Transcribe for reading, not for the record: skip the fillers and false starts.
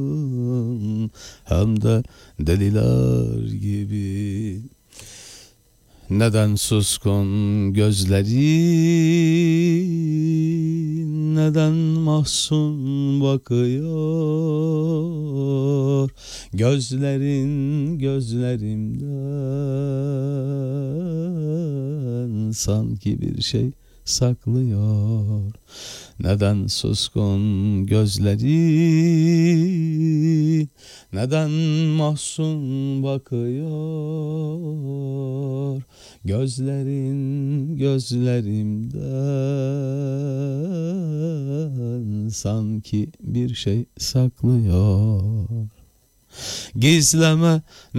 hem de deliler gibi. Neden suskun gözlerin, neden mahzun bakıyor gözlerin gözlerimden, sanki bir şey saklıyor. Neden suskun gözlerin, neden mahzun bakıyor gözlerin gözlerimden, sanki bir şey saklıyor. Gizleme